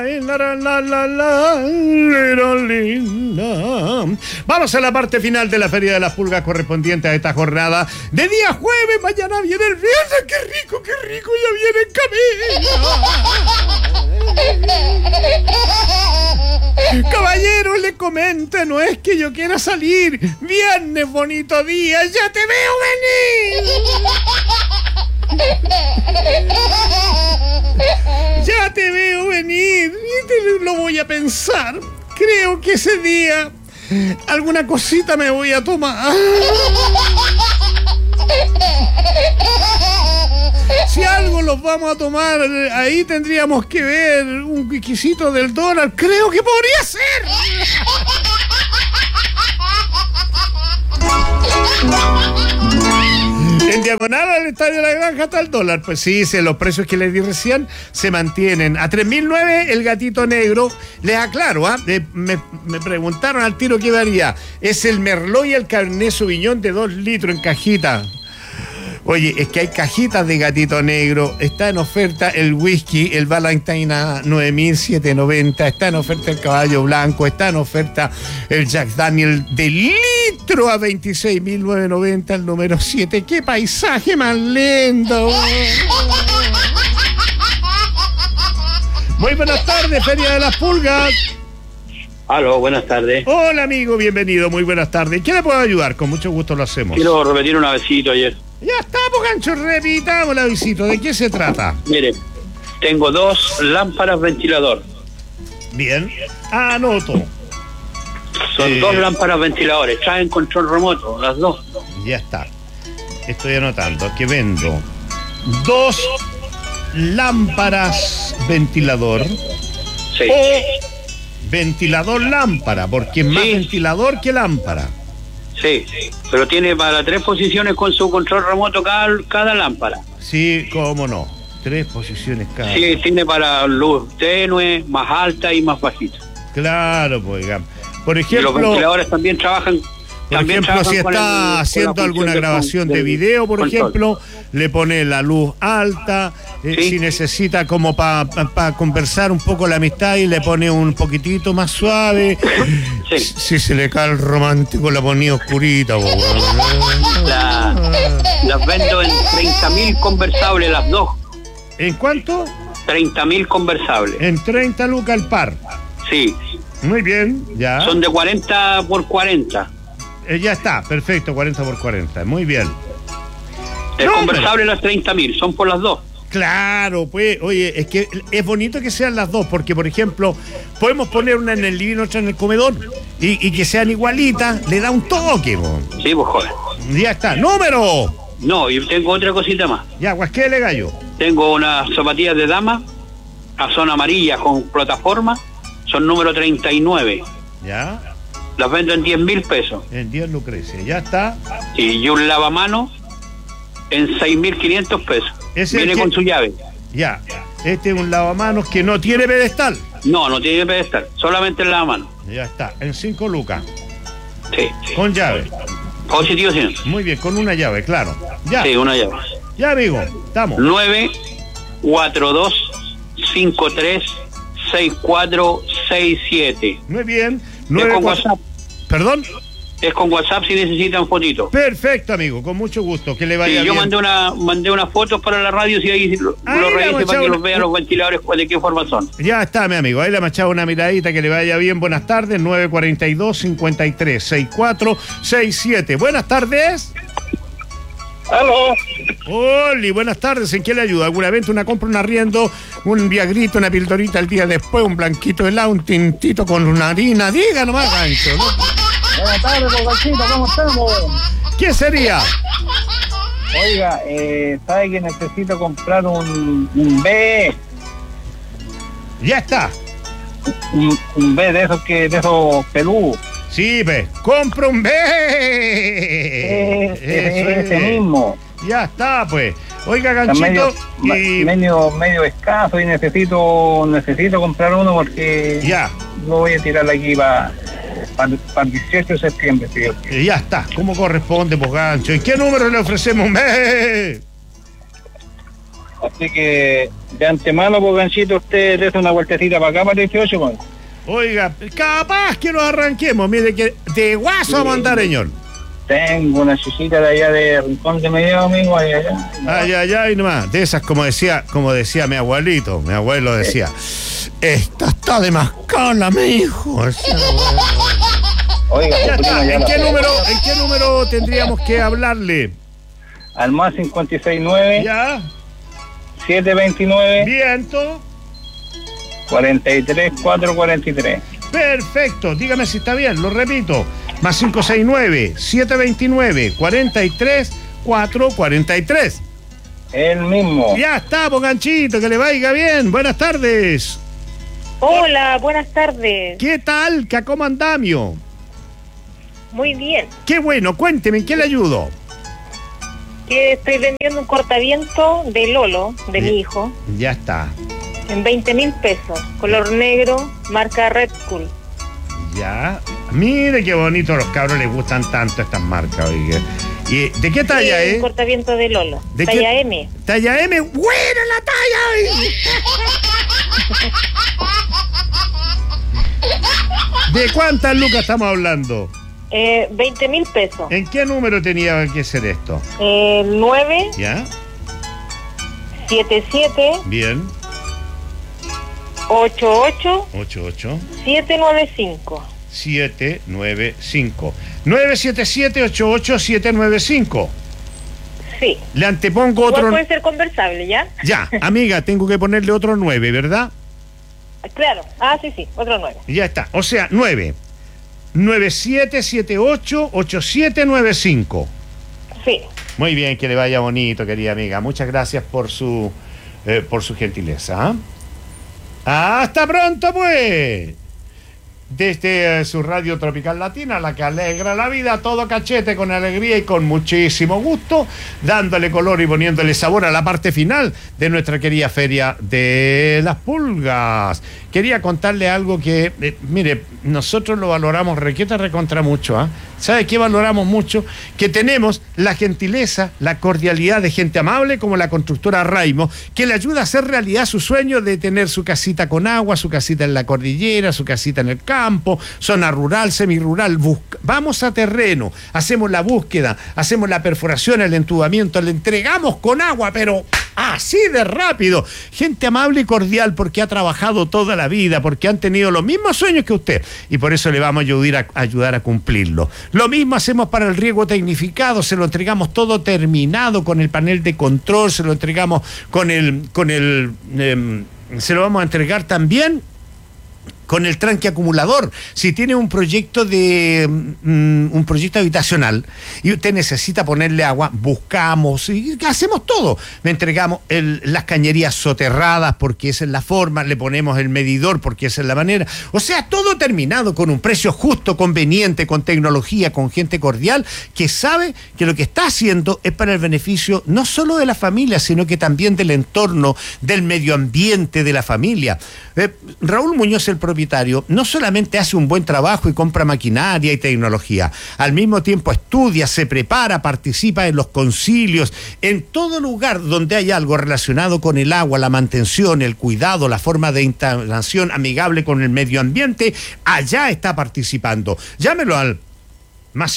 Vamos a la parte final de la Feria de las Pulgas correspondiente a esta jornada de día jueves. Mañana viene el viernes. ¡Qué rico, ya viene en camino! Caballero, le comento, no es que yo quiera salir. Viernes, bonito día, ya te veo venir. Ya te veo venir. Lo voy a pensar. Creo que ese día alguna cosita me voy a tomar. Si algo los vamos a tomar, ahí tendríamos que ver un whiskycito del dólar. Creo que podría ser. En diagonal al Estadio de la Granja está el dólar. Pues sí, los precios que les di recién se mantienen. A 3.009 el gatito negro. Les aclaro, me preguntaron al tiro qué varía. Es el Merlot y el Cabernet Sauvignon de 2 litros en cajita. Oye, es que hay cajitas de gatito negro. Está en oferta el whisky, el Valentine a 9.790. Está en oferta el caballo blanco. Está en oferta el Jack Daniel de litro a 26.990, el número 7. ¡Qué paisaje más lindo! Muy buenas tardes, Feria de las Pulgas. Aló, buenas tardes. Hola, amigo, bienvenido. Muy buenas tardes. ¿Qué le puedo ayudar? Con mucho gusto lo hacemos. Quiero repetir un avecito ayer. Ya estamos, gancho, repitamos la visita. ¿De qué se trata? Mire, tengo 2 lámparas ventilador. Bien, anoto. Son 2 lámparas ventiladores, traen control remoto, las 2. Ya está. Estoy anotando que vendo 2 lámparas ventilador. Sí. O ventilador lámpara, porque es más ventilador que lámpara. Sí, pero tiene para 3 posiciones con su control remoto cada lámpara. Sí, cómo no. 3 posiciones cada. Sí, tiene para luz tenue, más alta y más bajita. Claro, pues, por ejemplo. Y los ventiladores también trabajan. Por ejemplo, si está haciendo alguna grabación de video, por ejemplo, le pone la luz alta. Si necesita como para conversar un poco la amistad, y le pone un poquitito más suave. Si se le cae el romántico, la ponía oscurita. Las vendo en 30.000 conversables las 2. ¿En cuánto? 30.000 conversables. En 30 lucas el par. Sí. Muy bien, ya. Son de 40 por 40. Ya está, perfecto, 40 por 40, muy bien. El conversable las 30.000, son por las 2. Claro, pues, oye, es que es bonito que sean las 2, porque, por ejemplo, podemos poner una en el living, otra en el comedor, y que sean igualitas, le da un toque, po. Sí, pues joder. Ya está, ¡número! No, y tengo otra cosita más. Ya, guasquele gallo. Tengo unas zapatillas de dama, son amarillas con plataforma, son número 39. Ya. Las vendo en 10.000 pesos. En 10 Lucrecia, ya está. Y un lavamanos en 6.500 pesos. Viene con su llave. Ya, este es un lavamanos que no tiene pedestal. No tiene pedestal, solamente el lavamanos. Ya está, en 5 lucas. Sí. Con llave. Positivo, sí. Muy bien, con una llave, claro. Ya. Sí, una llave. Ya, amigo, estamos. 942-53-6467. Muy bien. Es con WhatsApp. ¿Perdón? Es con WhatsApp si necesitan fotitos. Perfecto, amigo, con mucho gusto, que le vaya bien. Yo mandé unas fotos para la radio, si ahí lo revisen para que los vean los ventiladores, de qué forma son. Ya está, mi amigo, ahí le hemos echado una miradita, que le vaya bien. Buenas tardes, 942-53-6467. Buenas tardes. ¡Aló! Hola, buenas tardes, ¿en qué le ayuda? ¿Alguna venta, una compra, un arriendo, un viagrito, una pildorita el día después, un blanquito helado, un tintito con una harina? Diga nomás, gancho, ¿no? Buenas tardes, Bocachito, ¿cómo estamos? ¿Qué sería? Oiga, ¿sabe que necesito comprar un B? Ya está. Un B de esos peludos. Sí, pues, compra un B. Ese mismo. Ya está, pues. Oiga, ganchito. Medio escaso y necesito comprar uno porque ya lo voy a tirar aquí para el 18 de septiembre, tío. Ya está, como corresponde, pues, gancho. ¿Y qué número le ofrecemos un B? Así que de antemano, pues, Ganchito, usted le hace una vueltecita para acá, para el 18, pues. Oiga, capaz que nos arranquemos. Mire que de Guaso a Montareñor. Tengo una chichita de allá de Rincón de Medio, amigo, allá. Ay, nomás. De esas, como decía mi abuelito. Mi abuelo decía: esta está de mascala, mi hijo. Oiga, Ya está. ya ¿En qué número tendríamos que hablarle? al más 569 Ya. 729 Viento. 43 443. Perfecto. Dígame si está bien. Lo repito. Más 569 729 43 443. El mismo. Ya está, Ganchito, que le vaya bien. Buenas tardes. Hola, buenas tardes. ¿Qué tal? ¿Cómo andamio? Muy bien. Qué bueno, cuénteme, ¿en qué le ayudo? Que estoy vendiendo un cortaviento de Lolo, de mi hijo, Ya está. en 20.000 pesos. Color negro, marca Red Cool. Ya. Mire qué bonito, a los cabros les gustan tanto estas marcas, oiga. ¿Y de qué talla Sí, es? un cortaviento de Lolo. ¿De Talla qué? M. Talla M. ¡Buena la talla! ¿De cuántas lucas estamos hablando? 20.000 pesos. ¿En qué número tenía que ser esto? 9 ¿Ya? 77 Bien. 88 88 795. 795. 977-88-795. Sí. Le antepongo Igual otro. puede ser conversable, ¿ya? Ya, amiga, tengo que ponerle otro 9, ¿verdad? Claro. Sí, otro 9. Ya está. O sea, 9. 9778-8795. Sí. Muy bien, que le vaya bonito, querida amiga. Muchas gracias por su gentileza. Hasta pronto, pues. Desde su radio Tropical Latina, la que alegra la vida, todo cachete, con alegría y con muchísimo gusto, dándole color y poniéndole sabor a la parte final de nuestra querida Feria de las Pulgas. Quería contarle algo que, mire, nosotros lo valoramos recontra mucho, ¿Sabe qué valoramos mucho? Que tenemos la gentileza, la cordialidad de gente amable como la constructora Raimo, que le ayuda a hacer realidad su sueño de tener su casita con agua, su casita en la cordillera, su casita en el campo, zona rural, semirural. Vamos a terreno, hacemos la búsqueda, hacemos la perforación, el entubamiento, le entregamos con agua, pero así de rápido. Gente amable y cordial porque ha trabajado toda la vida, porque han tenido los mismos sueños que usted y por eso le vamos a ayudar a cumplirlo. Lo mismo hacemos para el riego tecnificado, se lo entregamos todo terminado con el panel de control, se lo entregamos se lo vamos a entregar también con el tranque acumulador. Si tiene un proyecto habitacional y usted necesita ponerle agua, buscamos y hacemos todo. Le entregamos las cañerías soterradas porque esa es la forma, le ponemos el medidor porque esa es la manera. O sea, todo terminado con un precio justo, conveniente, con tecnología, con gente cordial que sabe que lo que está haciendo es para el beneficio no solo de la familia, sino que también del entorno, del medio ambiente de la familia. Raúl Muñoz, el propietario, no solamente hace un buen trabajo y compra maquinaria y tecnología, al mismo tiempo estudia, se prepara, participa en los concilios, en todo lugar donde hay algo relacionado con el agua, la mantención, el cuidado, la forma de instalación amigable con el medio ambiente, allá está participando. Llámelo al más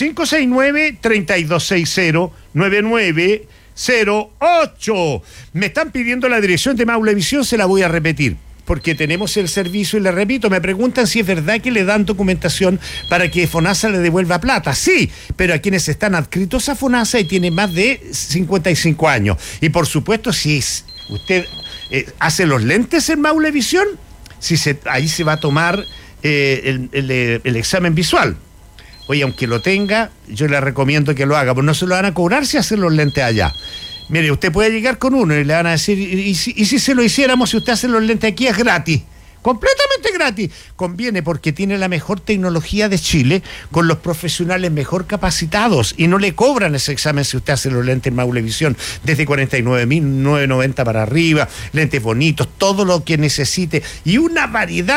569-3260-9908. Me están pidiendo la dirección de Maulevisión, se la voy a repetir, porque tenemos el servicio y le repito, me preguntan si es verdad que le dan documentación para que FONASA le devuelva plata. Sí, pero a quienes están adscritos a FONASA y tienen más de 55 años. Y por supuesto, si usted hace los lentes en Maulevisión, ahí se va a tomar el examen visual. Oye, aunque lo tenga, yo le recomiendo que lo haga, porque no se lo van a cobrar si hacen los lentes allá. Mire, usted puede llegar con uno y le van a decir, ¿y si se lo hiciéramos, si usted hace los lentes aquí, es gratis? Completamente gratis. Conviene porque tiene la mejor tecnología de Chile, con los profesionales mejor capacitados, y no le cobran ese examen si usted hace los lentes en Maulevisión, desde 49.990 para arriba, lentes bonitos, todo lo que necesite, y una variedad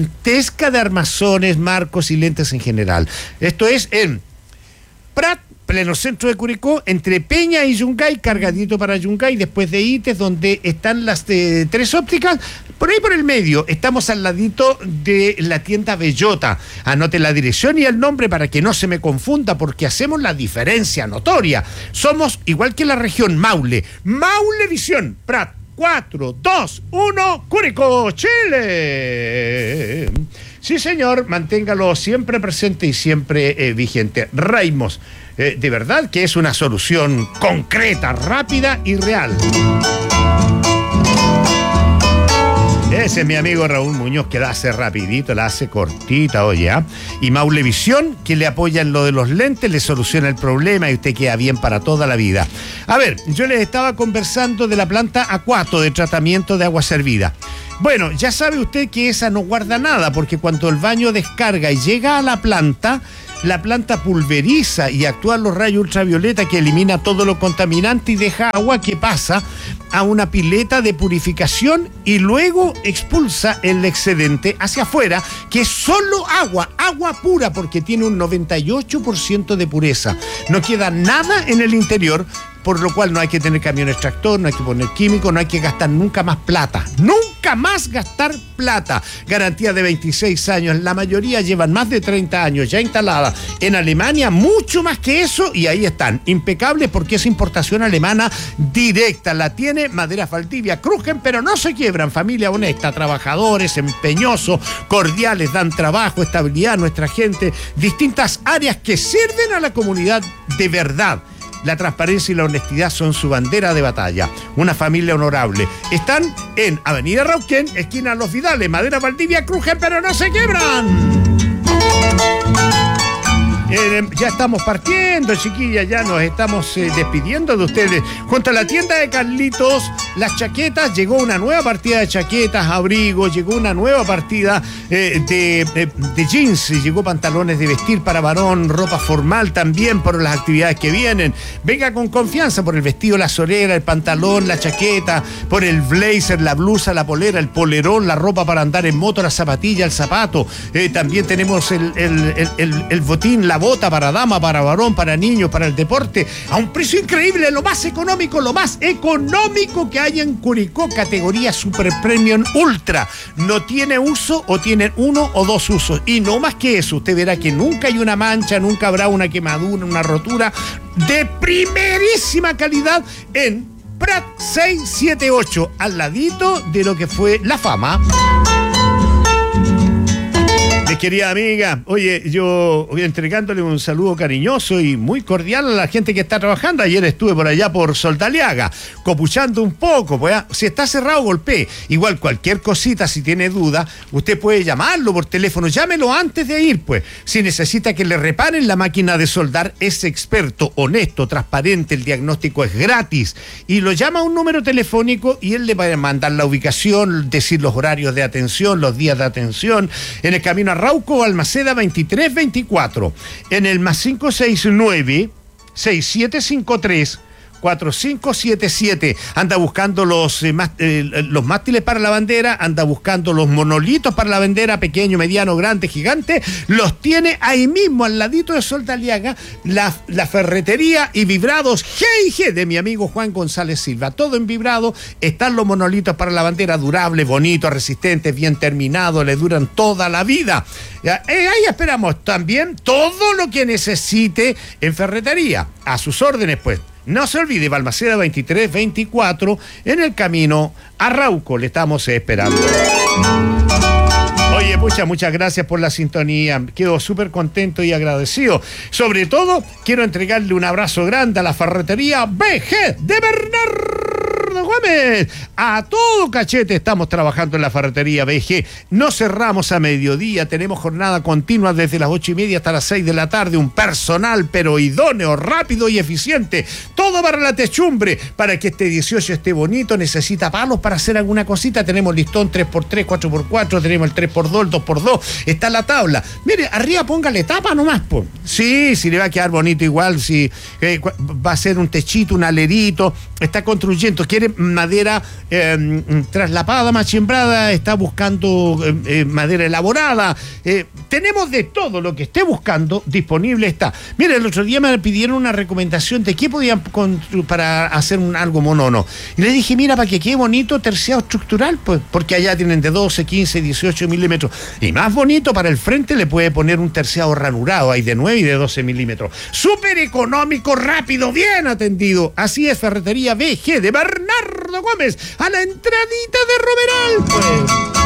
gigantesca de armazones, marcos y lentes en general. Esto es en pleno centro de Curicó, entre Peña y Yungay, cargadito para Yungay, después de Ites, donde están las 3 ópticas, por ahí por el medio, estamos al ladito de la tienda Bellota. Anote la dirección y el nombre para que no se me confunda, porque hacemos la diferencia notoria. Somos igual que la región Maule. Maulevisión, Prat, 4, 2, 1, Curicó, Chile. Sí, señor, manténgalo siempre presente y siempre vigente. Raimos, de verdad que es una solución concreta, rápida y real. Ese es mi amigo Raúl Muñoz, que la hace rapidito, la hace cortita, oye, ¿eh? Y Maulevisión, que le apoya en lo de los lentes, le soluciona el problema y usted queda bien para toda la vida. A ver, yo les estaba conversando de la planta Aquato de tratamiento de agua servida. Bueno, ya sabe usted que esa no guarda nada, porque cuando el baño descarga y llega a la planta pulveriza y actúan los rayos ultravioleta que elimina todo lo contaminante y deja agua que pasa a una pileta de purificación y luego expulsa el excedente hacia afuera, que es solo agua pura, porque tiene un 98% de pureza. No queda nada en el interior, por lo cual no hay que tener camión extractor, no hay que poner químicos, no hay que gastar nunca más plata. ¡Nunca más gastar plata! Garantía de 26 años. La mayoría llevan más de 30 años ya instalada. En Alemania, mucho más que eso, y ahí están. Impecables porque es importación alemana directa. La tiene Maderas Valdivia. Crujen, pero no se quiebran. Familia honesta, trabajadores, empeñosos, cordiales, dan trabajo, estabilidad a nuestra gente. Distintas áreas que sirven a la comunidad de verdad. La transparencia y la honestidad son su bandera de batalla. Una familia honorable. Están en Avenida Rauquén, esquina Los Vidales, Madera Valdivia, crujen pero no se quiebran. Ya estamos partiendo, chiquillas, ya nos estamos despidiendo de ustedes. Junto a la tienda de Carlitos, las chaquetas, llegó una nueva partida de chaquetas, abrigos, llegó una nueva partida de jeans, llegó pantalones de vestir para varón, ropa formal también por las actividades que vienen. Venga con confianza por el vestido, la solera, el pantalón, la chaqueta, por el blazer, la blusa, la polera, el polerón, la ropa para andar en moto, la zapatilla, el zapato. También tenemos el botín, la bota para dama, para varón, para niños, para el deporte, a un precio increíble, lo más económico que hay en Curicó, categoría Super Premium Ultra. No tiene uso o tiene 1 o 2 usos, y no más que eso. Usted verá que nunca hay una mancha, nunca habrá una quemadura, una rotura, de primerísima calidad en Prat 678, al ladito de lo que fue La Fama. Querida amiga, oye, yo voy entregándole un saludo cariñoso y muy cordial a la gente que está trabajando. Ayer estuve por allá por Soldaliaga, copuchando un poco, pues, si está cerrado, golpee. Igual cualquier cosita, si tiene duda, usted puede llamarlo por teléfono, llámelo antes de ir, pues. Si necesita que le reparen la máquina de soldar, es experto, honesto, transparente, el diagnóstico es gratis. Y lo llama a un número telefónico y él le va a mandar la ubicación, decir los horarios de atención, los días de atención, en el camino a Rauco, Almaceda 2324, en el más 569-6753-4577. Anda buscando los mástiles para la bandera, anda buscando los monolitos para la bandera, pequeño, mediano, grande, gigante. Los tiene ahí mismo, al ladito de Soldaliaga, la ferretería y vibrados G&G de mi amigo Juan González Silva. Todo en vibrado. Están los monolitos para la bandera, durables, bonitos, resistentes, bien terminados, le duran toda la vida. Ahí esperamos también todo lo que necesite en ferretería. A sus órdenes, pues. No se olvide, Balmaceda 2324, en el camino a Rauco. Le estamos esperando. Oye, muchas gracias por la sintonía. Quedo súper contento y agradecido. Sobre todo, quiero entregarle un abrazo grande a la ferretería BG de Bernardo Gómez. A todo cachete estamos trabajando en la ferretería BG. No cerramos a mediodía. Tenemos jornada continua desde las 8:30 hasta las 6 de la tarde. Un personal pero idóneo, rápido y eficiente. Todo para la techumbre. Para que este 18 esté bonito, necesita palos para hacer alguna cosita. Tenemos listón 3x3, 4x4. Tenemos el 3x2, 2x2, está la tabla. Mire, arriba póngale tapa nomás, pues. Sí, le va a quedar bonito igual, si va a ser un techito, un alerito, está construyendo, quiere madera traslapada, machimbrada, está buscando madera elaborada. Tenemos de todo lo que esté buscando, disponible está. Mire, el otro día me pidieron una recomendación de qué podían construir para hacer algo monono. Y le dije, mira, para que quede bonito, terciado estructural, pues, porque allá tienen de 12, 15, 18 milímetros. Y más bonito, para el frente le puede poner un terciado ranurado, hay de 9 y de 12 milímetros. Súper económico, rápido, bien atendido. Así es, Ferretería BG de Bernardo Gómez, a la entradita de Romeral, pues.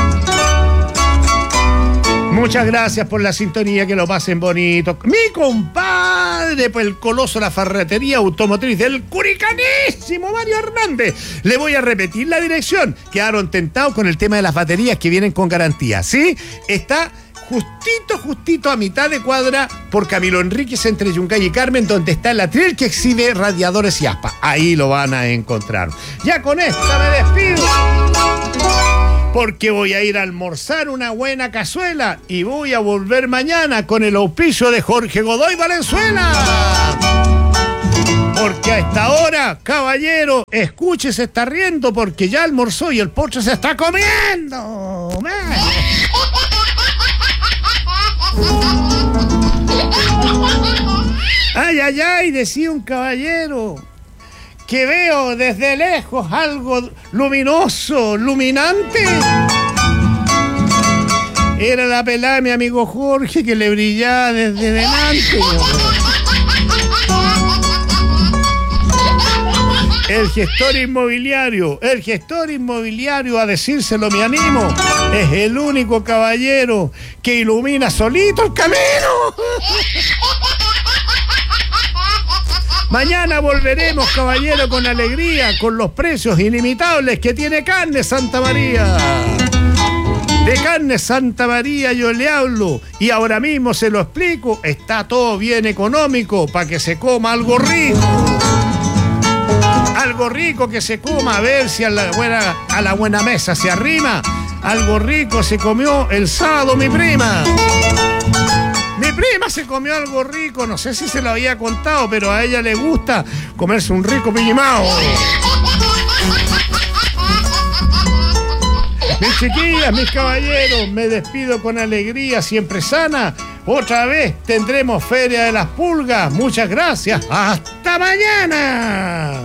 Muchas gracias por la sintonía, que lo pasen bonito. Mi compadre, pues el coloso de la ferretería automotriz del curicanísimo Mario Hernández. Le voy a repetir la dirección. Quedaron tentados con el tema de las baterías que vienen con garantía, ¿sí? Está justito a mitad de cuadra por Camilo Enríquez entre Yungay y Carmen, donde está el atril que exhibe radiadores y aspas. Ahí lo van a encontrar. Ya con esta me despido, porque voy a ir a almorzar una buena cazuela y voy a volver mañana con el auspicio de Jorge Godoy Valenzuela. Porque a esta hora, caballero, escuche, se está riendo porque ya almorzó y el postre se está comiendo. Ay, decía un caballero, que veo desde lejos algo luminoso, luminante. Era la pelada de mi amigo Jorge, que le brillaba desde delante. El gestor inmobiliario, a decírselo me animo, es el único caballero que ilumina solito el camino. Mañana volveremos, caballero, con alegría, con los precios ilimitables que tiene Carne Santa María. De Carne Santa María yo le hablo y ahora mismo se lo explico. Está todo bien económico para que se coma algo rico. Algo rico que se coma, a ver si a la buena mesa se arrima. Algo rico se comió el sábado mi prima. Mi prima se comió algo rico, no sé si se lo había contado, pero a ella le gusta comerse un rico piñimao. Mis chiquillas, mis caballeros, me despido con alegría, siempre sana. Otra vez tendremos Feria de las Pulgas. Muchas gracias. ¡Hasta mañana!